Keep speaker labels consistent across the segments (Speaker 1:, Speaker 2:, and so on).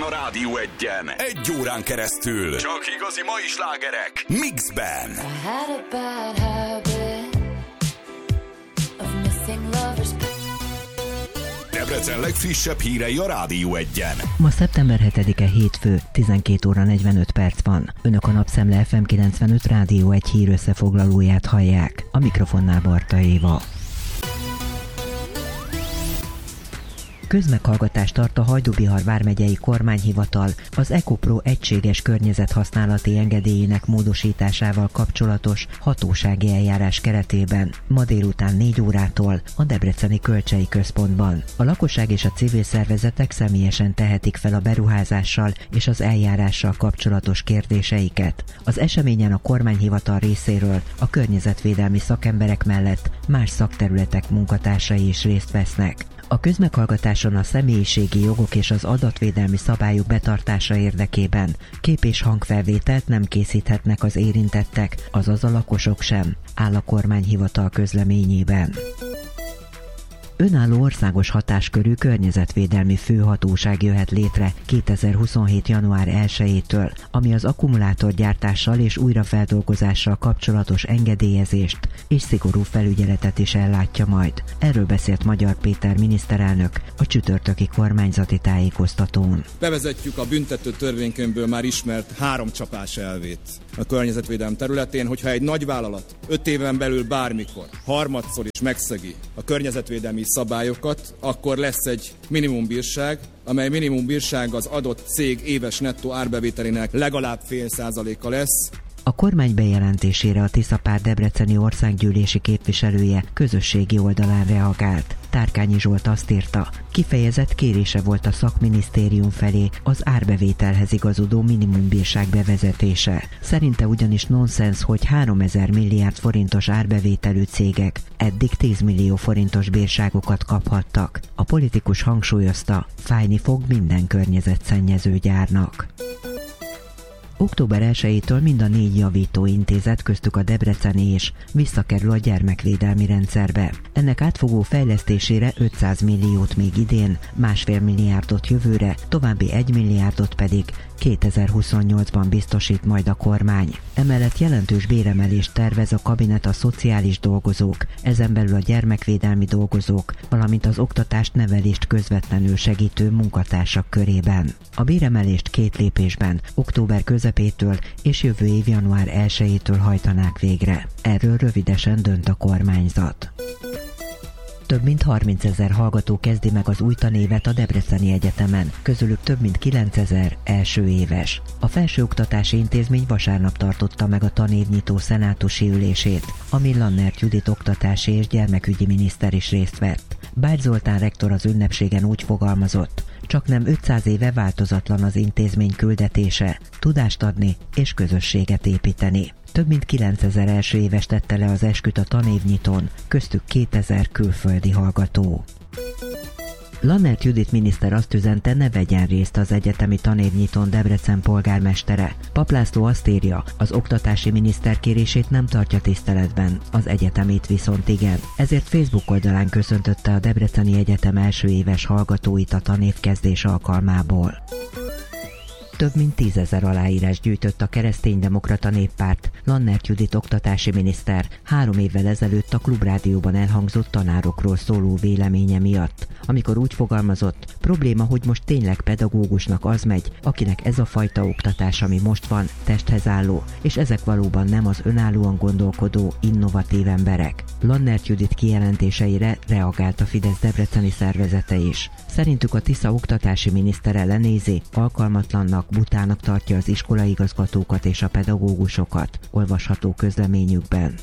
Speaker 1: a Rádió Egyen. 1 órán keresztül. Csak igazi mai slágerek. Mixben.
Speaker 2: I had a bad habit of missing lovers.
Speaker 1: Debrecen legfrissebb hírei a Rádió Egyen.
Speaker 3: Ma szeptember 7-e hétfő, 12 óra 45 perc van. Önök a Napszemle FM 95 Rádió 1 hír összefoglalóját hallják. A mikrofonnál Barta Éva. Közmeghallgatást tart a Hajdú-Bihar vármegyei kormányhivatal az EcoPro egységes környezethasználati engedélyének módosításával kapcsolatos hatósági eljárás keretében ma délután 4 órától a Debreceni Kölcsei Központban. A lakosság és a civil szervezetek személyesen tehetik fel a beruházással és az eljárással kapcsolatos kérdéseiket. Az eseményen a kormányhivatal részéről a környezetvédelmi szakemberek mellett más szakterületek munkatársai is részt vesznek. A közmeghallgatáson a személyiségi jogok és az adatvédelmi szabályok betartása érdekében kép- és hangfelvételt nem készíthetnek az érintettek, azaz a lakosok sem, áll a kormányhivatal közleményében. Önálló országos hatáskörű környezetvédelmi főhatóság jöhet létre 2027. január 1-től, ami az akkumulátorgyártással és újrafeldolgozással kapcsolatos engedélyezést és szigorú felügyeletet is ellátja majd. Erről beszélt Magyar Péter miniszterelnök a csütörtöki kormányzati tájékoztatón.
Speaker 4: Bevezetjük a büntető törvénykönyvből már ismert 3 csapás elvét a környezetvédelem területén, hogyha egy nagyvállalat 5 éven belül bármikor harmadszor is megszegi a környezetvédelmi szabályokat, akkor lesz egy minimumbírság, amely minimumbírság az adott cég éves nettó árbevételének legalább 0,5%-a lesz.
Speaker 3: A kormány bejelentésére a Tiszapárt debreceni országgyűlési képviselője közösségi oldalán reagált. Tárkányi Zsolt azt írta, kifejezett kérése volt a szakminisztérium felé az árbevételhez igazodó minimumbírság bevezetése. Szerinte ugyanis nonsens, hogy 3000 milliárd forintos árbevételű cégek eddig 10 millió forintos bírságokat kaphattak. A politikus hangsúlyozta, fájni fog minden környezetszennyező gyárnak. Október 1-től mind a 4 javítóintézet, köztük a debreceni is visszakerül a gyermekvédelmi rendszerbe. Ennek átfogó fejlesztésére 500 milliót még idén, 1,5 milliárdot jövőre, további 1 milliárdot pedig 2028-ban biztosít majd a kormány. Emellett jelentős béremelést tervez a kabinet a szociális dolgozók, ezen belül a gyermekvédelmi dolgozók, valamint az oktatást, nevelést közvetlenül segítő munkatársak körében. A béremelést 2 lépésben, október közepétől és jövő év január 1-től hajtanák végre. Erről rövidesen dönt a kormányzat. Több mint 30 000 hallgató kezdi meg az új tanévet a Debreceni Egyetemen, közülük több mint 9 000 első éves. A felsőoktatási intézmény vasárnap tartotta meg a tanévnyitó szenátusi ülését, amin Lannert Judit oktatási és gyermekügyi miniszter is részt vett. Bács Zoltán rektor az ünnepségen úgy fogalmazott, csaknem 500 éve változatlan az intézmény küldetése, tudást adni és közösséget építeni. Több mint 9000 első éves tette le az esküt a tanévnyitón, köztük 2000 külföldi hallgató. Lannert Judit miniszter azt üzente, ne vegyen részt az egyetemi tanévnyitón Debrecen polgármestere. Pap László azt írja, az oktatási miniszter kérését nem tartja tiszteletben, az egyetemét viszont igen. Ezért Facebook oldalán köszöntötte a Debreceni Egyetem első éves hallgatóit a tanévkezdés alkalmából. Több mint 10 000 aláírás gyűjtött a Kereszténydemokrata Néppárt, Lannert Judit oktatási miniszter 3 évvel ezelőtt a Klubrádióban elhangzott tanárokról szóló véleménye miatt, amikor úgy fogalmazott, probléma, hogy most tényleg pedagógusnak az megy, akinek ez a fajta oktatás, ami most van, testhez álló, és ezek valóban nem az önállóan gondolkodó, innovatív emberek. Lannert Judit kijelentéseire reagált a Fidesz debreceni szervezete is. Szerintük a Tisza oktatási minisztere lenézi, alkalmatlannak, butának tartja az iskolaigazgatókat és a pedagógusokat, olvasható közleményükben.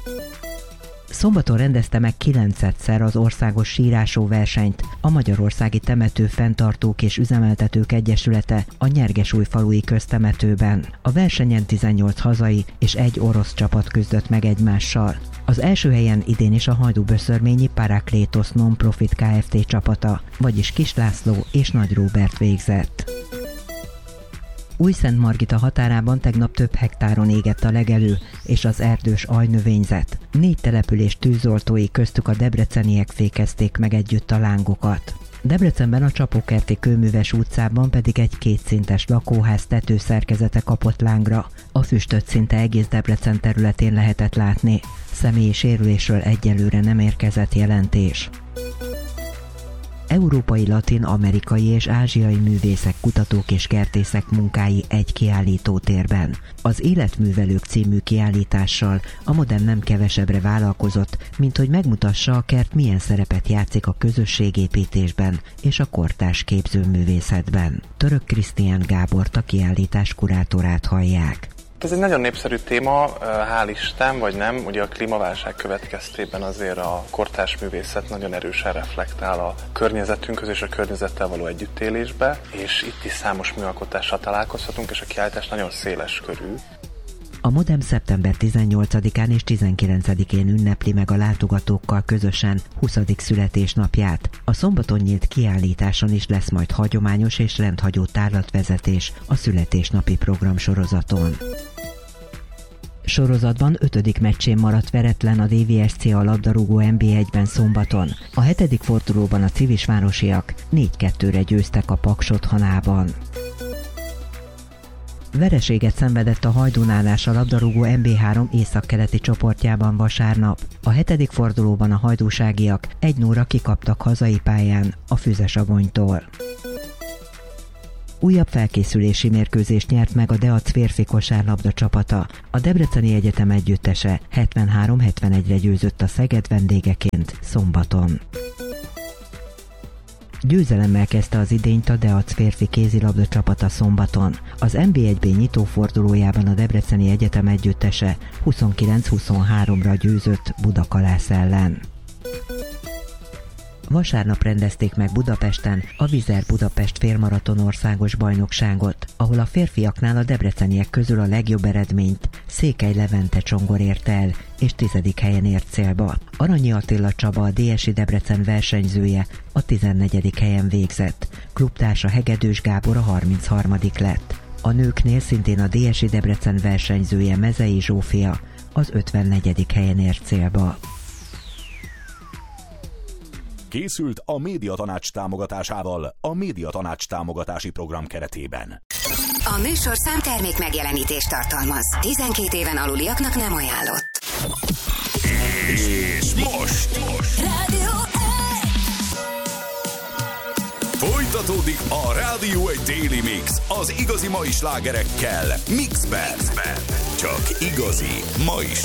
Speaker 3: Szombaton rendezte meg 9-szer az országos sírásó versenyt a Magyarországi Temető Fenntartók és Üzemeltetők Egyesülete a Nyergesújfalui köztemetőben. A versenyen 18 hazai és 1 orosz csapat küzdött meg egymással. Az első helyen idén is a Hajdú-Böszörményi Paraklétosz Non-Profit Kft. Csapata, vagyis Kis László és Nagy Róbert végzett. Újszentmargita határában tegnap több hektáron égett a legelő és az erdős ajnövényzet. 4 település tűzoltói, köztük a debreceniek fékezték meg együtt a lángokat. Debrecenben a Csapókerti Kőműves utcában pedig egy kétszintes lakóház tetőszerkezete kapott lángra. A füstöt szinte egész Debrecen területén lehetett látni. Személyi sérülésről egyelőre nem érkezett jelentés. Európai, latin, amerikai és ázsiai művészek, kutatók és kertészek munkái egy kiállítótérben. Az Életművelők című kiállítással a Modern nem kevesebbre vállalkozott, mint hogy megmutassa, a kert milyen szerepet játszik a közösségépítésben és a kortárs képzőművészetben. Török Krisztián Gábort, a kiállítás kurátorát hallják.
Speaker 5: Ez egy nagyon népszerű téma, hál' Isten, vagy nem. Ugye a klímaválság következtében azért a kortárs művészet nagyon erősen reflektál a környezetünkhöz és a környezettel való együttélésbe, és itt is számos műalkotással találkozhatunk, és a kiállítás nagyon széles körű.
Speaker 3: A Modem szeptember 18-án és 19-én ünnepli meg a látogatókkal közösen 20. születésnapját. A szombaton nyílt kiállításon is lesz majd hagyományos és rendhagyó tárlatvezetés a születésnapi programsorozaton. Sorozatban 5. meccsén maradt veretlen a DVSC a labdarúgó NB1-ben szombaton. A 7. fordulóban a civisvárosiak 4-2-re győztek a Paks otthonában. Vereséget szenvedett a Hajdúnálás a labdarúgó NB3 északkeleti csoportjában vasárnap. A 7. fordulóban a hajdúságiak 1-0-ra kikaptak hazai pályán a Füzesabonytól. Újabb felkészülési mérkőzést nyert meg a Deac férfi kosárlabda csapata. A Debreceni Egyetem együttese 73-71-re győzött a Szeged vendégeként szombaton. Győzelemmel kezdte az idényt a Deac férfi kézilabda csapata szombaton. Az NB1B nyitófordulójában a Debreceni Egyetem együttese 29-23-ra győzött Budakalász ellen. Vasárnap rendezték meg Budapesten a Vizer Budapest félmaraton országos bajnokságot, ahol a férfiaknál a debreceniek közül a legjobb eredményt Székely Levente Csongor érte el, és 10. helyen ért célba. Aranyi Attila Csaba, a DSI Debrecen versenyzője, a 14. helyen végzett. Klubtársa Hegedűs Gábor a 33. lett. A nőknél szintén a DSI Debrecen versenyzője Mezei Zsófia az 54. helyen ért célba.
Speaker 1: Készült a Médiatanács támogatásával a Médiatanács támogatási program keretében.
Speaker 6: A műsor számtermék megjelenítést tartalmaz. 12 éven aluliaknak nem ajánlott.
Speaker 1: És most
Speaker 6: Rádió 1!
Speaker 1: folytatódik a Rádió 1 Daily Mix az igazi mai slágerekkel Mixben. Csak igazi mai